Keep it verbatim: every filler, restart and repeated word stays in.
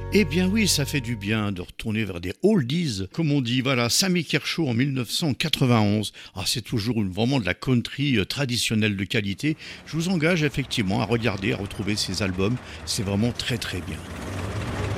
Eh bien oui, ça fait du bien de retourner vers des oldies, comme on dit. Voilà, Sammy Kershaw en mille neuf cent quatre-vingt-onze. Ah, c'est toujours une- vraiment de la country euh, traditionnelle de qualité. Je vous engage effectivement à regarder, à retrouver ces albums. C'est vraiment très très bien.